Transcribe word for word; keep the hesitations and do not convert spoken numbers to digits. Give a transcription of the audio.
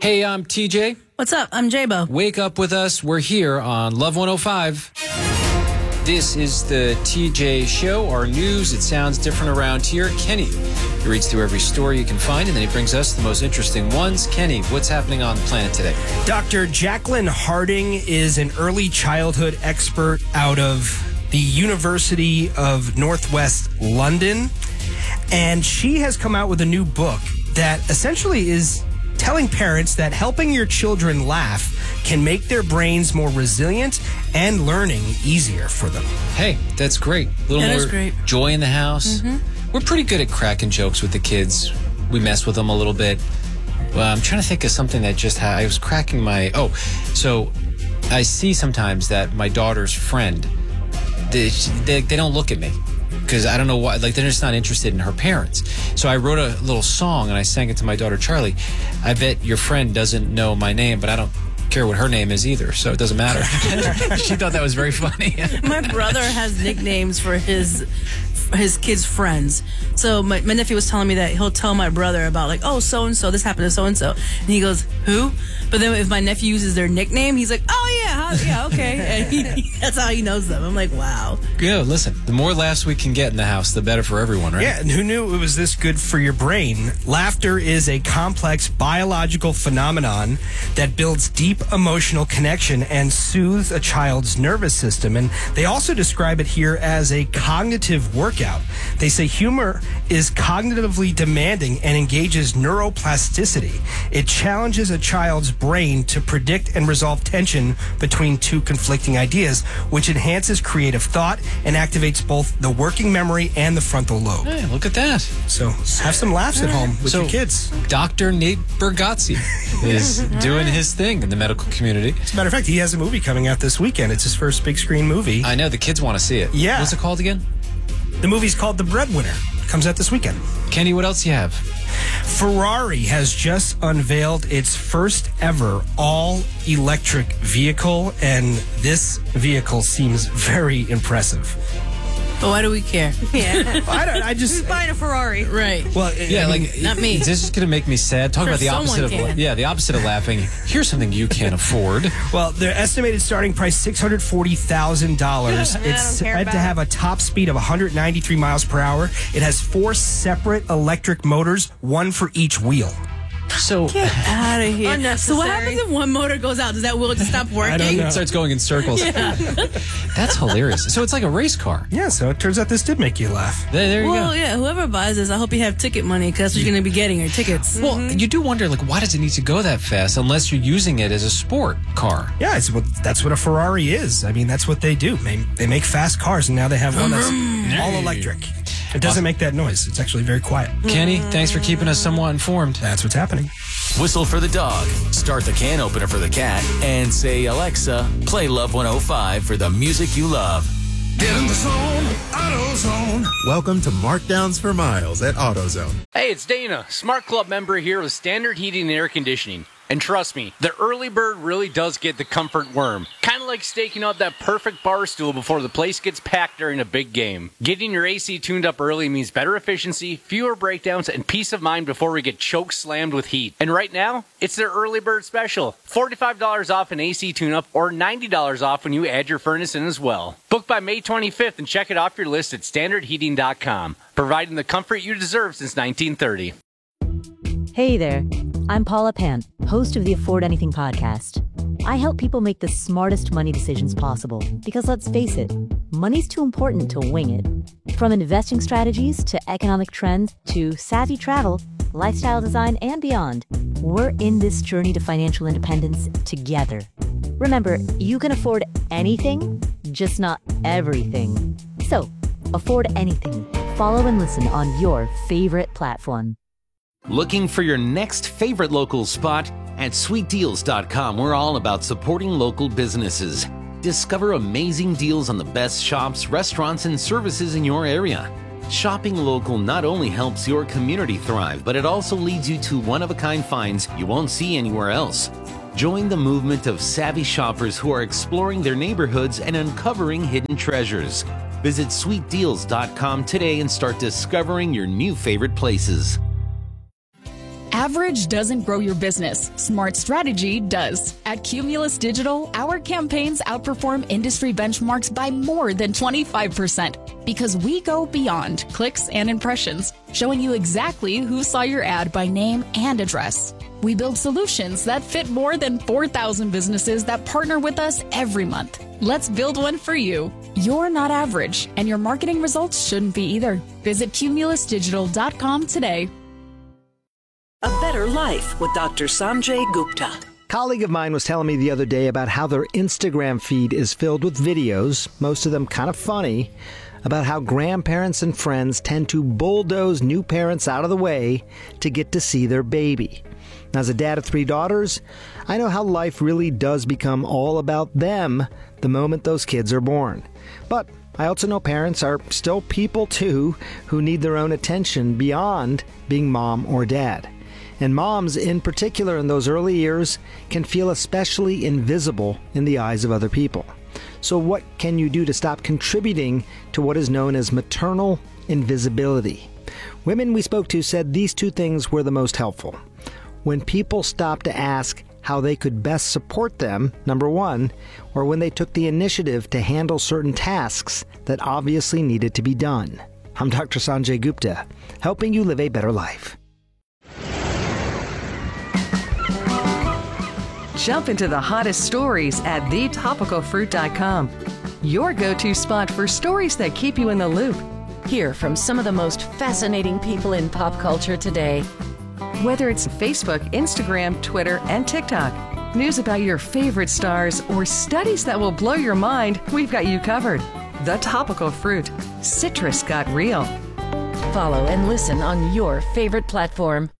Hey, I'm T J. What's up? I'm J-Bo. Wake up with us. We're here on Love one oh five. This is the T J Show, our news. It sounds different around here. Kenny, he reads through every story you can find, and then he brings us the most interesting ones. Kenny, what's happening on the planet today? Doctor Jacqueline Harding is an early childhood expert out of the University of Northwest London, and she has come out with a new book that essentially is telling parents that helping your children laugh can make their brains more resilient and learning easier for them. Hey, that's great. A little That more is great. joy in the house. Mm-hmm. We're pretty good at cracking jokes with the kids. We mess with them a little bit. Well, I'm trying to think of something that just ha- I was cracking my... Oh, so I see sometimes that my daughter's friend, they, they, they don't look at me. Because I don't know why, like, they're just not interested in her parents. So I wrote a little song and I sang it to my daughter, Charlie. I bet your friend doesn't know my name, but I don't care what her name is either, so it doesn't matter. She thought that was very funny. My brother has nicknames for his his kids' friends. So my, my nephew was telling me that he'll tell my brother about, like, oh, so-and-so, this happened to so-and-so. And he goes, who? But then if my nephew uses their nickname, he's like, oh, yeah, huh? yeah, okay. And he, he, that's how he knows them. I'm like, wow. Yeah, listen, the more laughs we can get in the house, the better for everyone, right? Yeah, and who knew it was this good for your brain? Laughter is a complex biological phenomenon that builds deep emotional connection and soothes a child's nervous system. And they also describe it here as a cognitive workout. They say humor is cognitively demanding and engages neuroplasticity. It challenges a child's brain to predict and resolve tension between two conflicting ideas, which enhances creative thought and activates both the working memory and the frontal lobe. Hey, look at that. So have some laughs at home with So, your kids. Doctor Nate Bergazzi is doing his thing in the medical community. As a matter of fact, he has a movie coming out this weekend. It's his first big screen movie. I know, the kids want to see it. Yeah. What's it called again? The movie's called The Breadwinner. It comes out this weekend. Kenny, what else do you have? Ferrari has just unveiled its first ever all-electric vehicle, and this vehicle seems very impressive. But why do we care? Yeah. I don't. I just. Buying a Ferrari. Right. Well, Yeah, I mean, like not me. This is going to make me sad. Talk Sure, about the opposite of someone can. yeah, the opposite of laughing. Here's something you can't afford. Well, their estimated starting price six hundred forty thousand dollars. I It's don't care said about to it. have a top speed of one hundred ninety-three miles per hour. It has four separate electric motors, one for each wheel. So Get out of here. So what Unnecessary. happens if one motor goes out? Does that wheel just stop working? I don't know. it starts going in circles. That's hilarious. So it's like a race car. Yeah, so it turns out this did make you laugh. There, there you Well, go. yeah, whoever buys this, I hope you have ticket money, because that's what you're going to be getting, or tickets. Well, you do wonder, like, why does it need to go that fast unless you're using it as a sport car? Yeah, it's what that's what a Ferrari is. I mean, that's what they do. They, they make fast cars, and now they have one that's all electric. It doesn't make that noise. It's actually very quiet. Kenny, thanks for keeping us somewhat informed. That's what's happening. Whistle for the dog, start the can opener for the cat, and say, Alexa, play Love one oh five for the music you love. Get in the zone, AutoZone. Welcome to Markdowns for Miles at AutoZone. Hey, it's Dana, Smart Club member here with Standard Heating and Air Conditioning. And trust me, the early bird really does get the comfort worm. Kind of like staking out that perfect bar stool before the place gets packed during a big game. Getting your A C tuned up early means better efficiency, fewer breakdowns, and peace of mind before we get choke slammed with heat. And right now, it's their early bird special. forty-five dollars off an A C tune-up or ninety dollars off when you add your furnace in as well. Book by May twenty-fifth and check it off your list at standard heating dot com. Providing the comfort you deserve since nineteen thirty. Hey there, I'm Paula Pant, host of the Afford Anything podcast. I help people make the smartest money decisions possible because, let's face it, money's too important to wing it. From investing strategies to economic trends to savvy travel, lifestyle design, and beyond, we're in this journey to financial independence together. Remember, you can afford anything, just not everything. So, afford anything. Follow and listen on your favorite platform. Looking for your next favorite local spot? At sweet deals dot com, we're all about supporting local businesses. Discover amazing deals on the best shops, restaurants, and services in your area. Shopping local not only helps your community thrive, but it also leads you to one-of-a-kind finds you won't see anywhere else. Join the movement of savvy shoppers who are exploring their neighborhoods and uncovering hidden treasures. Visit sweet deals dot com today and start discovering your new favorite places. Average doesn't grow your business. Smart strategy does. At Cumulus Digital, our campaigns outperform industry benchmarks by more than twenty-five percent because we go beyond clicks and impressions, showing you exactly who saw your ad by name and address. We build solutions that fit more than four thousand businesses that partner with us every month. Let's build one for you. You're not average, and your marketing results shouldn't be either. Visit cumulus digital dot com today. A Better Life with Doctor Sanjay Gupta. A colleague of mine was telling me the other day about how their Instagram feed is filled with videos, most of them kind of funny, about how grandparents and friends tend to bulldoze new parents out of the way to get to see their baby. Now, as a dad of three daughters, I know how life really does become all about them the moment those kids are born. But I also know parents are still people too who need their own attention beyond being mom or dad. And moms, in particular in those early years, can feel especially invisible in the eyes of other people. So what can you do to stop contributing to what is known as maternal invisibility? Women we spoke to said these two things were the most helpful. When people stopped to ask how they could best support them, number one, or when they took the initiative to handle certain tasks that obviously needed to be done. I'm Doctor Sanjay Gupta, helping you live a better life. Jump into the hottest stories at the topical fruit dot com. Your go-to spot for stories that keep you in the loop. Hear from some of the most fascinating people in pop culture today. Whether it's Facebook, Instagram, Twitter, and TikTok, news about your favorite stars, or studies that will blow your mind, we've got you covered. The Topical Fruit. Citrus got real. Follow and listen on your favorite platform.